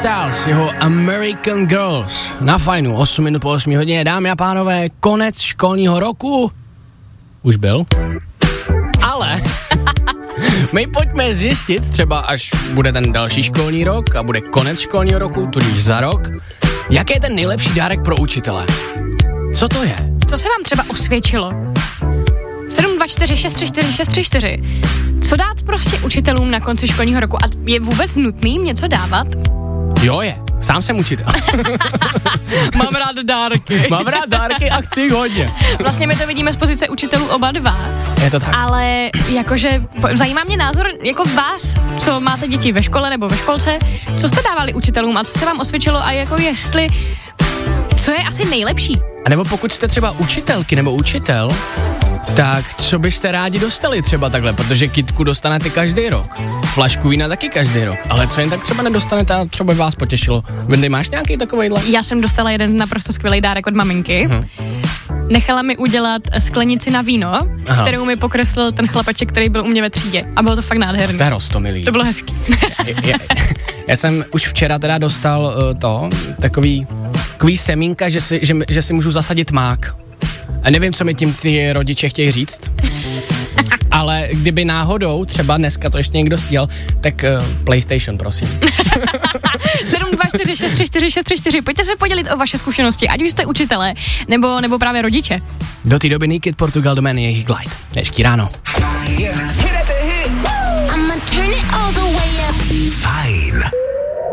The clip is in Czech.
Styles, jeho American Girls. Na Fajnu, 8 minut po 8 hodině, dámy a pánové, konec školního roku. Už byl. Ale my pojďme zjistit, třeba až bude ten další školní rok a bude konec školního roku, tudíž za rok, jaký je ten nejlepší dárek pro učitele. Co to je? Co se vám třeba osvědčilo? 724634634. Co dát prostě učitelům na konci školního roku? A je vůbec nutný jim něco dávat? Jo je, sám jsem učitel. Mám rád dárky. Mám rád dárky a chci hodně. Vlastně my to vidíme z pozice učitelů oba dva. Je to tak. Ale jakože zajímá mě názor jako vás, co máte děti ve škole nebo ve školce, co jste dávali učitelům a co se vám osvědčilo a jako jestli, co je asi nejlepší? A nebo pokud jste třeba učitelky nebo učitel, tak co byste rádi dostali třeba takhle, protože kitku dostanete každý rok. Flašku vína taky každý rok, ale co jen tak třeba nedostanete a třeba by vás potěšilo. Vendy, máš nějaký takovejhle? Já jsem dostala jeden naprosto skvělý dárek od maminky. Nechala mi udělat sklenici na víno, kterou mi pokreslil ten chlapeček, který byl u mě ve třídě. A bylo to fakt nádherný. To je roztomilý. To bylo hezký. Já jsem už včera teda dostal takový semínka, že si můžu zasadit mák. A nevím, co mi tím ty rodiče chtějí říct, ale kdyby náhodou, třeba dneska to ještě někdo stíhal, tak PlayStation, prosím. 724634634. Pojďte se podělit o vaše zkušenosti, ať už jste učitelé, nebo právě rodiče. Do té doby Naked Portugal domény jejich Glide. Hezký ráno. Fajn.